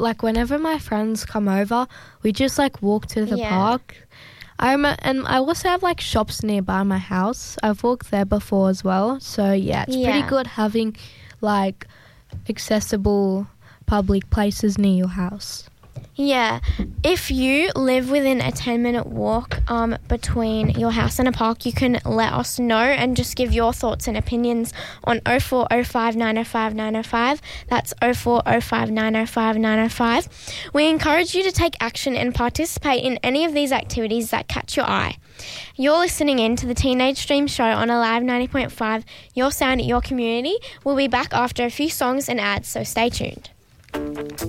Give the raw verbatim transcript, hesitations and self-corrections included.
like whenever my friends come over, we just like walk to the Yeah. park. I rem- and I also have like shops nearby my house. I've walked there before as well. So yeah, it's Yeah. pretty good having like accessible public places near your house. Yeah, if you live within a ten minute walk um, between your house and a park, you can let us know and just give your thoughts and opinions on oh four oh five nine oh five nine oh five. That's oh four oh five nine oh five nine oh five. We encourage you to take action and participate in any of these activities that catch your eye. You're listening in to the Teenage Dream Show on Alive ninety point five, your sound at your community. We'll be back after a few songs and ads, so stay tuned.